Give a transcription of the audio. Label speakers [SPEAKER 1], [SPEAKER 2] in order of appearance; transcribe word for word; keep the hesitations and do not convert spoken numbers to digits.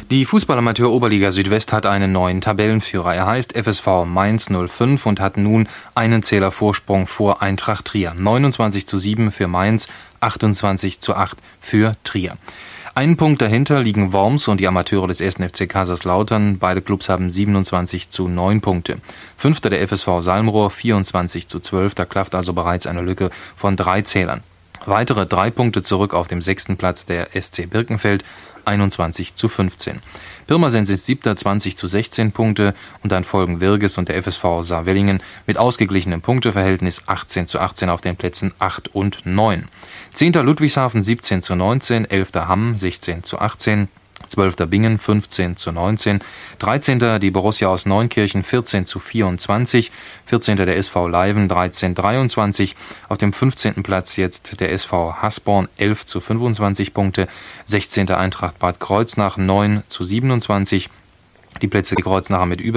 [SPEAKER 1] Die Fußballamateur-Oberliga Südwest hat einen neuen Tabellenführer. Er heißt F S V Mainz null fünf und hat nun einen Zähler Vorsprung vor Eintracht Trier. neunundzwanzig zu sieben für Mainz, achtundzwanzig zu acht für Trier. Einen Punkt dahinter liegen Worms und die Amateure des ersten F C Kaiserslautern. Beide Clubs haben siebenundzwanzig zu neun Punkte. Fünfter der F S V Salmrohr, vierundzwanzig zu zwölf. Da klafft also bereits eine Lücke von drei Zählern. Weitere drei Punkte zurück auf dem sechsten Platz der S C Birkenfeld, einundzwanzig zu fünfzehn. Pirmasens ist siebter, zwanzig zu sechzehn Punkte und dann folgen Wirges und der F S V Saarwellingen mit ausgeglichenem Punkteverhältnis achtzehn zu achtzehn auf den Plätzen acht und neun. Zehnter Ludwigshafen siebzehn zu neunzehn, elfter Hamm sechzehn zu achtzehn, zwölfter Bingen fünfzehn zu neunzehn, dreizehnter die Borussia aus Neunkirchen vierzehn zu vierundzwanzig, vierzehnter der S V Leiven dreizehn zu dreiundzwanzig, auf dem fünfzehnten Platz jetzt der S V Hasborn elf zu fünfundzwanzig Punkte, sechzehnter Eintracht Bad Kreuznach neun zu siebenundzwanzig, die Plätze Kreuznacher mit über